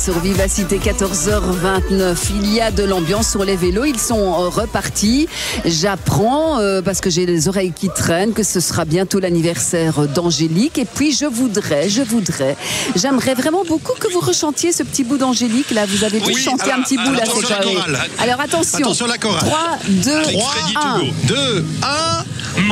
sur Vivacité, 14h29. Il y a de l'ambiance sur les vélos. Ils sont repartis. J'apprends, parce que j'ai les oreilles qui traînent, que ce sera bientôt l'anniversaire d'Angélique. Et puis, j'aimerais vraiment beaucoup que vous rechantiez ce petit bout d'Angélique. Là, vous avez tous chanté un petit bout. Là, c'est la chorale. Alors, attention. Attention la chorale. 3, 2, 1. 2, 1.